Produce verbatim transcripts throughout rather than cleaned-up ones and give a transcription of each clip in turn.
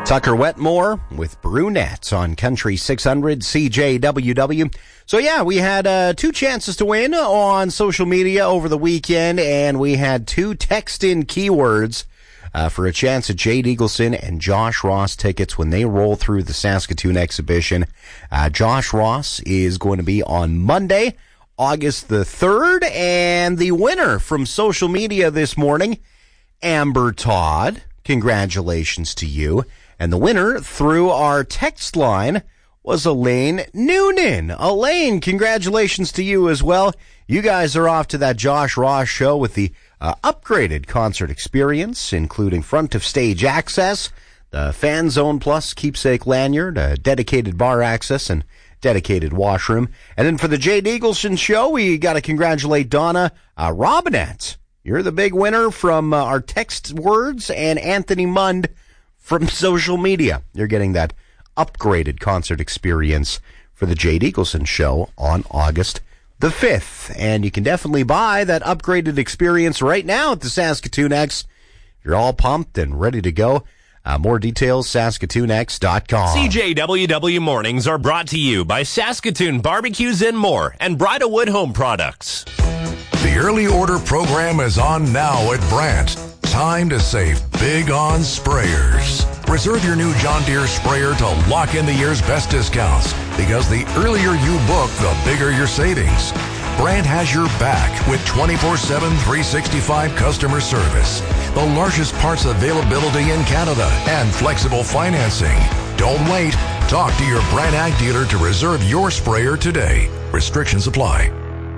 Tucker Wetmore with Brunette on Country six hundred C J W W. So yeah, we had uh, two chances to win on social media over the weekend, and we had two text-in keywords uh, for a chance at Jade Eagleson and Josh Ross tickets when they roll through the Saskatoon exhibition. Uh, Josh Ross is going to be on Monday, August the third, and the winner from social media this morning, Amber Todd. Congratulations to you. And the winner through our text line was Elaine Noonan. Elaine, congratulations to you as well. You guys are off to that Josh Ross show with the uh, upgraded concert experience, including front-of-stage access, the Fan Zone Plus keepsake lanyard, a dedicated bar access, and dedicated washroom. And then for the Jade Eagleson show, we got to congratulate Donna uh, Robinette. You're the big winner from uh, our text words, and Anthony Mund from social media. You're getting that upgraded concert experience for the Jade Eagleson show on August the fifth. And you can definitely buy that upgraded experience right now at the Saskatoon X. You're all pumped and ready to go. Uh, more details, Saskatoon X dot com. C J W W Mornings are brought to you by Saskatoon Barbecues and More and Bridalwood Home Products. The early order program is on now at Brandt. Time to save big on sprayers. Reserve your new John Deere sprayer to lock in the year's best discounts, because the earlier you book, the bigger your savings. Brandt has your back with twenty-four seven, three sixty-five customer service, the largest parts availability in Canada, and flexible financing. Don't wait. Talk to your Brandt Ag dealer to reserve your sprayer today. Restrictions apply.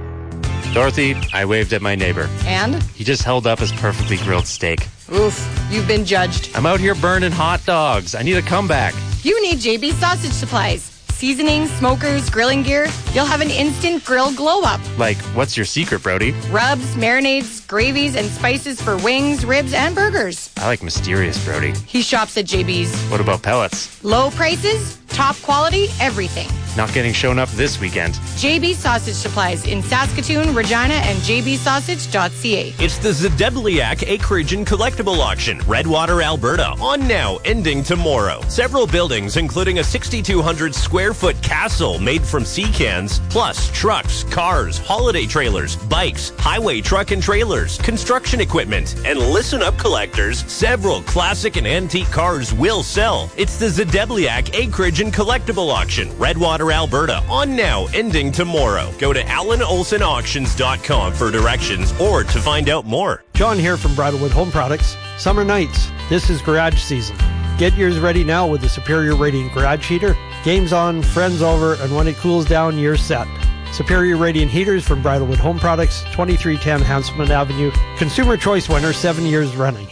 Dorothy, I waved at my neighbor. And? He just held up his perfectly grilled steak. Oof, you've been judged. I'm out here burning hot dogs. I need a comeback. You need J B Sausage Supplies. Seasonings, smokers, grilling gear. You'll have an instant grill glow-up. Like, what's your secret, Brody? Rubs, marinades, gravies, and spices for wings, ribs, and burgers. I like mysterious, Brody. He shops at J B's. What about pellets? Low prices, top quality, everything. Not getting shown up this weekend. J B Sausage Supplies in Saskatoon, Regina, and j b sausage dot c a. It's the Zedebliak Acreage and Collectible Auction, Redwater, Alberta, on now, ending tomorrow. Several buildings, including a sixty-two hundred square foot castle made from sea cans, plus trucks, cars, holiday trailers, bikes, highway truck and trailers, construction equipment, and listen up, collectors, several classic and antique cars will sell. It's the Zedebliak Acreage and Collectible Auction, Redwater, Alberta, on now, ending tomorrow. Go to alan olson auctions dot com for directions or to find out more. John here from Bridalwood Home Products. Summer nights, this is garage season. Get yours ready now with the Superior Radiant Garage Heater. Game's on, friends over, and when it cools down, you're set. Superior Radiant Heaters from Bridalwood Home Products, twenty-three ten Hanselman Avenue. Consumer Choice winner, seven years running.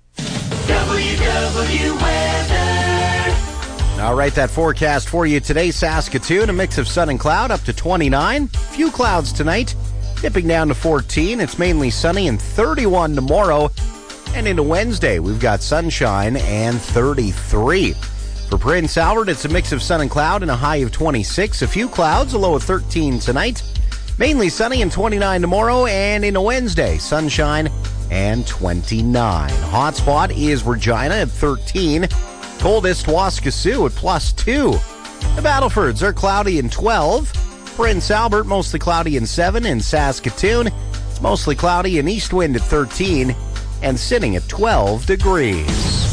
W W Weather. All right, that forecast for you today, Saskatoon, a mix of sun and cloud up to twenty-nine. Few clouds tonight, dipping down to fourteen. It's mainly sunny and thirty-one tomorrow. And into Wednesday, we've got sunshine and thirty-three. For Prince Albert, it's a mix of sun and cloud and a high of twenty-six. A few clouds, a low of thirteen tonight. Mainly sunny and twenty-nine tomorrow. And into Wednesday, sunshine and twenty-nine. Hotspot is Regina at thirteen. Coldest, Waskesiu at plus two. The Battlefords are cloudy and twelve. Prince Albert, mostly cloudy and seven. In Saskatoon, it's mostly cloudy and east wind at thirteen. And sitting at twelve degrees.